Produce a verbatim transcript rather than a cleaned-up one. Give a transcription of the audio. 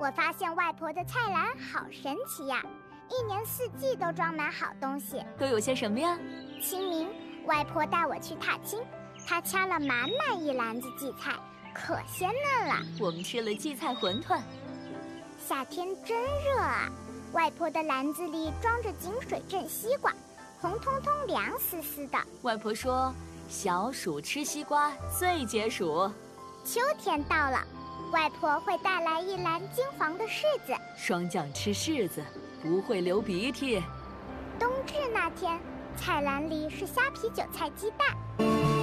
我发现外婆的菜篮好神奇呀，一年四季都装满好东西。 都有些什么呀？ 清明，外婆带我去踏青，她掐了满满一篮子荠菜，可鲜嫩了。 我们吃了荠菜馄饨。 夏天真热啊，外婆的篮子里装着井水镇西瓜，红彤彤凉丝丝的。 外婆说，小暑吃西瓜最解暑。 秋天到了，外婆会带来一篮金黄的柿子， 霜降吃柿子不会流鼻涕。 冬至那天，菜篮里是虾皮韭菜鸡蛋。